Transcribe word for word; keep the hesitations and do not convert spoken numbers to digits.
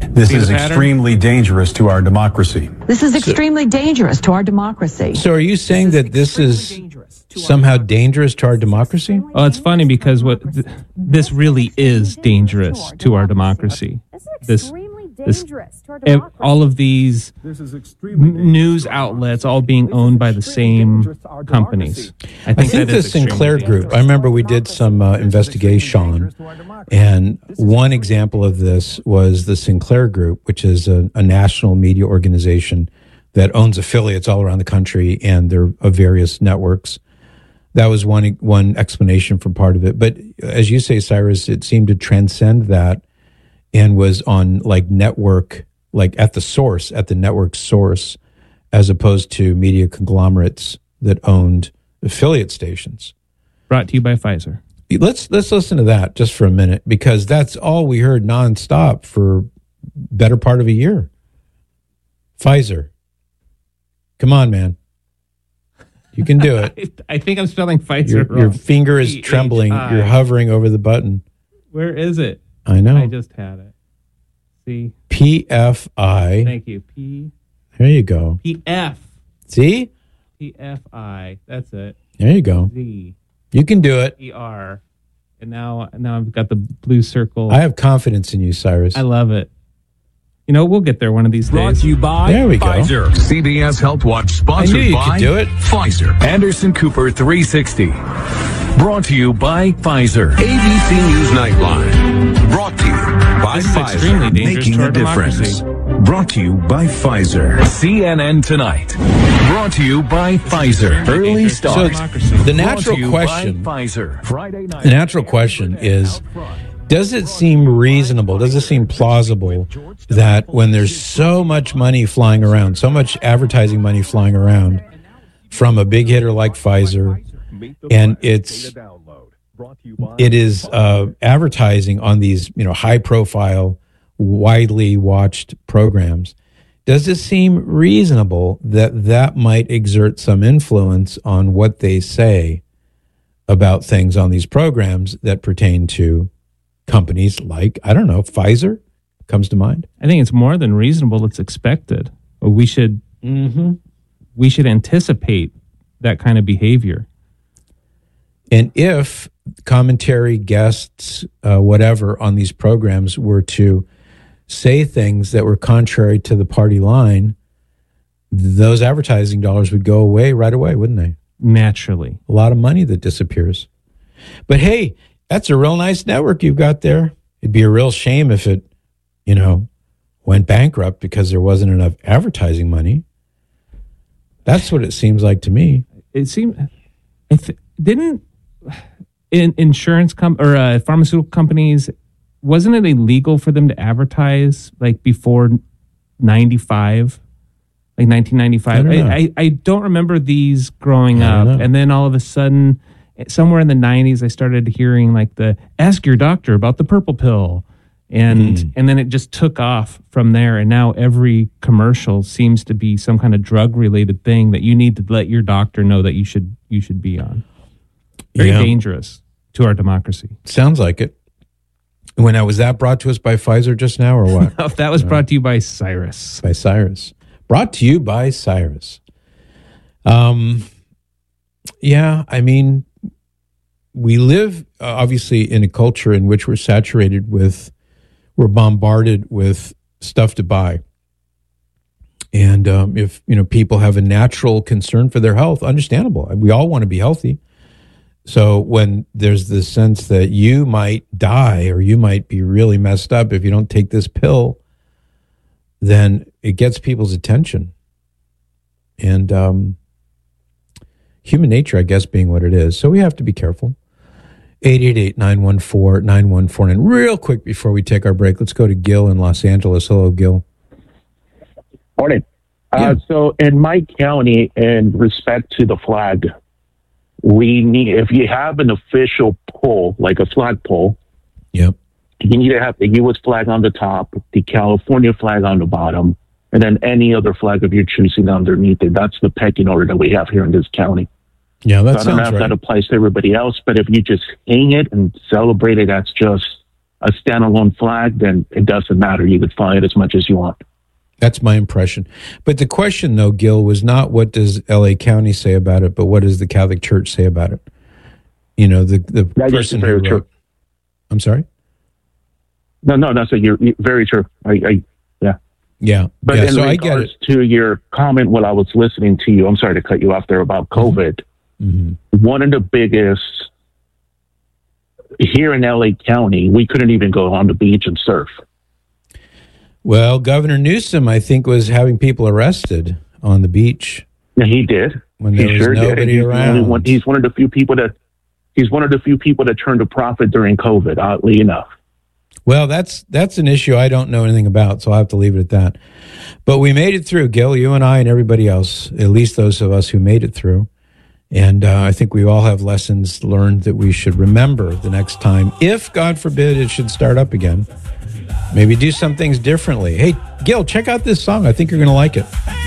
This is extremely dangerous to our democracy. This is extremely dangerous to our democracy. So are you saying that this is somehow dangerous to our democracy? Oh, it's funny because what th- this really is dangerous to our democracy. This, this ev- all of these m- news outlets all being owned by the same companies. I think, I think the Sinclair Group, I remember we did some uh, investigation, and one example of this was the Sinclair Group, which is a, a national media organization that owns affiliates all around the country, and they're of various networks. That was one one explanation for part of it. But as you say, Cyrus, it seemed to transcend that and was on like network, like at the source, at the network source, as opposed to media conglomerates that owned affiliate stations. Brought to you by Pfizer. Let's let's listen to that just for a minute, because that's all we heard nonstop for better part of a year. Pfizer. Come on, man. You can do it. I think I'm spelling Pfizer your, wrong. Your finger is P H I trembling. You're hovering over the button. Where is it? I know. I just had it. See? P F I. Thank you. P. There you go. P F. See? P F I. That's it. There you go. Z. You can do it. E R. And now, now I've got the blue circle. I have confidence in you, Cyrus. I love it. You know, we'll get there one of these days. Brought to you by there we Pfizer. Go. C B S Health Watch sponsored I knew you by could do it. Pfizer. Anderson Cooper three sixty. Brought to you by Pfizer. A B C News Nightline. Brought to you by This is Pfizer. extremely dangerous Making to our a difference. democracy. Brought to you by Pfizer. C N N Tonight. Brought to you by Pfizer. Early So start. the natural question, Pfizer. Friday night. the natural question is, does it seem reasonable, does it seem plausible that when there's so much money flying around, so much advertising money flying around from a big hitter like Pfizer, and it's it is uh, advertising on these, you know, high profile, widely watched programs, does it seem reasonable that that might exert some influence on what they say about things on these programs that pertain to companies like, I don't know, Pfizer comes to mind? I think it's more than reasonable. It's expected. We should, Mm-hmm. we should anticipate that kind of behavior. And if commentary, guests, uh, whatever on these programs were to say things that were contrary to the party line, those advertising dollars would go away right away, wouldn't they? Naturally. A lot of money that disappears. But hey, that's a real nice network you've got there. It'd be a real shame if it, you know, went bankrupt because there wasn't enough advertising money. That's what it seems like to me. It seemed, I th- didn't in, insurance com- or uh, pharmaceutical companies, wasn't it illegal for them to advertise like before ninety-five, like nineteen ninety-five? I don't, I, I, I don't remember these growing I up. don't know. And then all of a sudden, somewhere in the nineties, I started hearing like the ask your doctor about the purple pill. And Mm. and then it just took off from there. And now every commercial seems to be some kind of drug related thing that you need to let your doctor know that you should you should be on. Very Yeah. dangerous to our democracy. Sounds like it. When uh, was that brought to us by Pfizer just now, or what? That was brought to you by Cyrus. By Cyrus. Brought to you by Cyrus. Um, yeah, I mean, we live uh, obviously in a culture in which we're saturated with, we're bombarded with stuff to buy. And um, if, you know, people have a natural concern for their health, understandable. We all want to be healthy. So when there's this sense that you might die or you might be really messed up if you don't take this pill, then it gets people's attention. And um, human nature, I guess, being what it is. So we have to be careful. eight eight eight, nine one four, nine one four nine. Real quick before we take our break, let's go to Gil in Los Angeles. Hello, Gil. Morning. Yeah. Uh, so in my county, in respect to the flag, we need, if you have an official pole, like a flagpole, Yep. you need to have the U S flag on the top, the California flag on the bottom, and then any other flag of your choosing underneath it. That's the pecking order that we have here in this county. Yeah, that So I don't know sounds if right. that applies to everybody else, but if you just hang it and celebrate it, that's just a standalone flag, then it doesn't matter. You could fly it as much as you want. That's my impression. But the question, though, Gil, was not what does L A County say about it, but what does the Catholic Church say about it? You know, the, the that person who very wrote... True. I'm sorry? No, no, no. So you're, you're very true. I, I, yeah. Yeah. But yeah, in so I get regards it. to your comment while I was listening to you, I'm sorry to cut you off there about COVID. Mm-hmm. One of the biggest here in L A County, we couldn't even go on the beach and surf. Well, Governor Newsom, I think, was having people arrested on the beach. Yeah, he did. When there he was sure nobody did. He's around. One, he's one of the few people that he's one of the few people that turned a profit during COVID, oddly enough. Well, that's that's an issue I don't know anything about, so I'll have to leave it at that. But we made it through, Gil, you and I and everybody else, at least those of us who made it through. And uh, I think we all have lessons learned that we should remember the next time, if, God forbid, it should start up again. Maybe do some things differently. Hey, Gil, check out this song. I think you're going to like it.